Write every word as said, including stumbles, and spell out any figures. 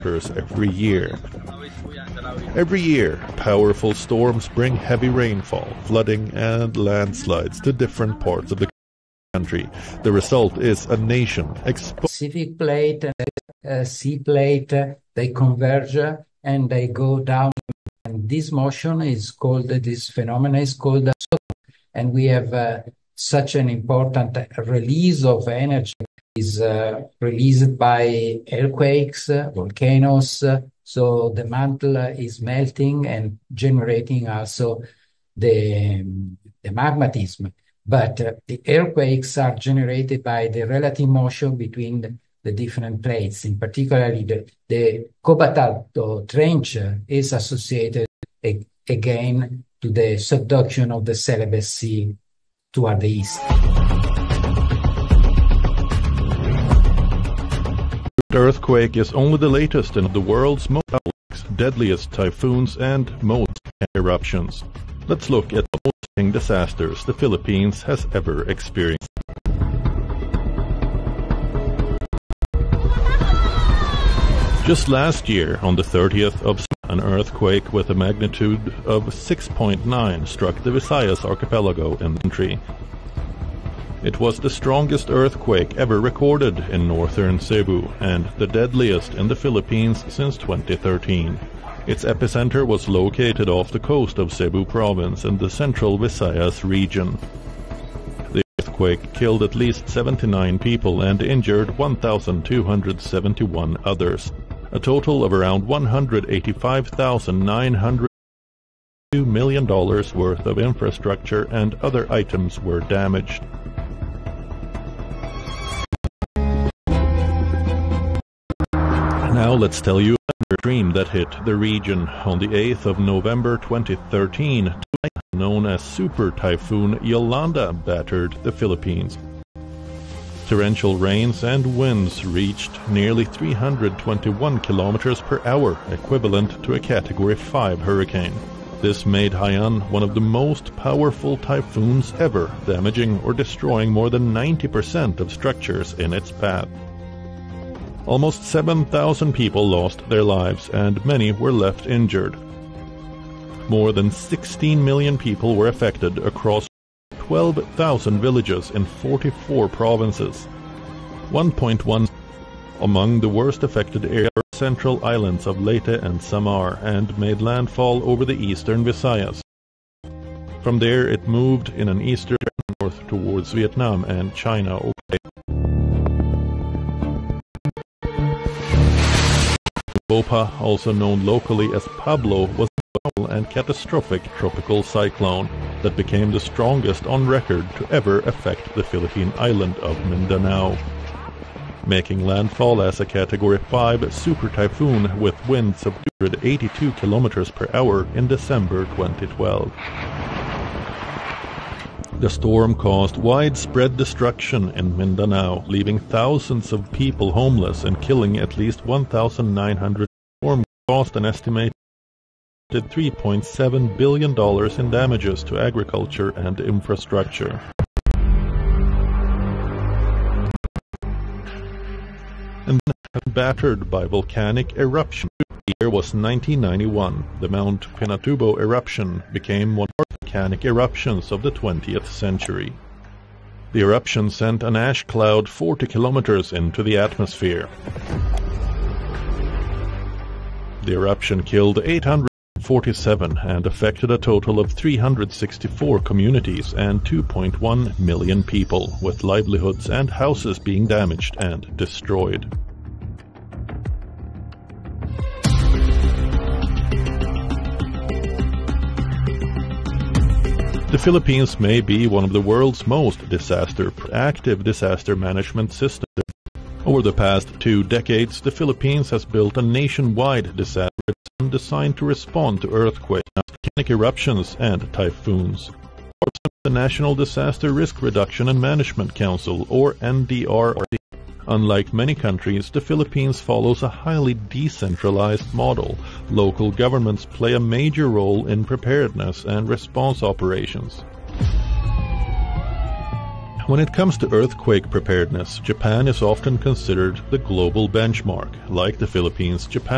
every year. Every year, powerful storms bring heavy rainfall, flooding, and landslides to different parts of the country. The result is a nation exposed. Pacific plate and uh, sea plate, uh, they converge uh, and they go down. And this motion is called, this phenomenon is called, and we have uh, such an important release of energy is uh, released by earthquakes, uh, volcanoes. Uh, so the mantle uh, is melting and generating also the, the magmatism. But uh, the earthquakes are generated by the relative motion between the, the different plates. In particular, the, the Cobalto Trench is associated ag again to the subduction of the Celebes Sea toward the east. The earthquake is only the latest in the world's most deadliest typhoons and most eruptions. Let's look at the most disasters the Philippines has ever experienced. Just last year, on the thirtieth of September, an earthquake with a magnitude of six point nine struck the Visayas archipelago in the country. It was the strongest earthquake ever recorded in northern Cebu and the deadliest in the Philippines since twenty thirteen. Its epicenter was located off the coast of Cebu province in the central Visayas region. The earthquake killed at least seventy-nine people and injured one thousand two hundred seventy-one others. A total of around one hundred eighty-five thousand nine hundred two million dollars worth of infrastructure and other items were damaged. Now let's tell you about a stream that hit the region on the eighth of November twenty thirteen. Known as Super Typhoon Yolanda battered the Philippines. Torrential rains and winds reached nearly three hundred twenty-one kilometers per hour, equivalent to a Category five hurricane. This made Haiyan one of the most powerful typhoons ever, damaging or destroying more than ninety percent of structures in its path. Almost seven thousand people lost their lives and many were left injured. More than sixteen million people were affected across twelve thousand villages in forty-four provinces. one point one among the worst affected areas are central islands of Leyte and Samar and made landfall over the eastern Visayas. From there it moved in an eastern north towards Vietnam and China. Bopa, also known locally as Pablo, was a powerful and catastrophic tropical cyclone that became the strongest on record to ever affect the Philippine island of Mindanao, making landfall as a Category five super typhoon with winds of two hundred eighty-two kilometers per hour in December twenty twelve. The storm caused widespread destruction in Mindanao, leaving thousands of people homeless and killing at least one thousand nine hundred. The storm caused an estimated three point seven billion dollars in damages to agriculture and infrastructure. And battered by volcanic eruption. The year was nineteen ninety-one. The Mount Pinatubo eruption became one of the volcanic eruptions of the twentieth century. The eruption sent an ash cloud forty kilometers into the atmosphere. The eruption killed eight hundred forty-seven and affected a total of three hundred sixty-four communities and two point one million people, with livelihoods and houses being damaged and destroyed. The Philippines may be one of the world's most disaster active disaster management systems. Over the past two decades, the Philippines has built a nationwide disaster system designed to respond to earthquakes, volcanic eruptions, and typhoons. The National Disaster Risk Reduction and Management Council, or N D R R. Unlike many countries, the Philippines follows a highly decentralized model. Local governments play a major role in preparedness and response operations. When it comes to earthquake preparedness, Japan is often considered the global benchmark. Like the Philippines, Japan